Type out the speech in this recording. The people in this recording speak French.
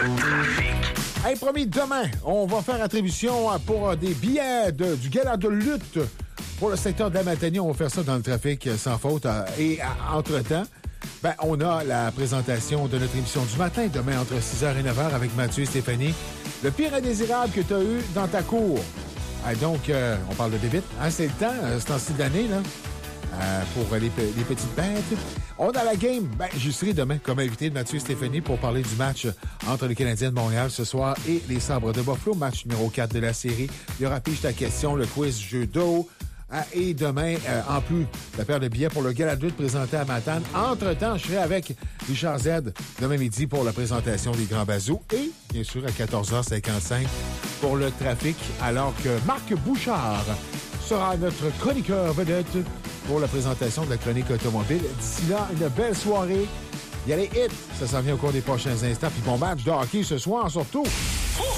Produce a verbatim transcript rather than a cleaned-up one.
Le trafic. Hey, promis, demain, on va faire attribution pour des billets de, du gala de lutte pour le secteur de la Matanie. On va faire ça dans le trafic sans faute. Et entre-temps, ben, on a la présentation de notre émission du matin, demain entre six heures et neuf heures avec Mathieu et Stéphanie. Le pire indésirable que tu as eu dans ta cour. Ah, donc, euh, on parle de débit. Hein, c'est le temps, euh, c'est en style d'année, là, euh, pour les, les petites bêtes. On a la game. Ben, je serai demain comme invité de Mathieu et Stéphanie pour parler du match entre les Canadiens de Montréal ce soir et les Sabres de Buffalo, match numéro quatre de la série. Il y aura Pige ta question, le quiz jeu d'eau. Et demain, euh, en plus, la paire de billets pour le gala de lutte présenté à Matane. Entre-temps, je serai avec Richard Z demain midi pour la présentation des Grands Bazous. Et, bien sûr, à quatorze heures cinquante-cinq pour le trafic, alors que Marc Bouchard sera notre chroniqueur vedette pour la présentation de la chronique automobile. D'ici là, une belle soirée. Il y a les hits. Ça s'en vient au cours des prochains instants. Puis bon match de hockey ce soir, surtout.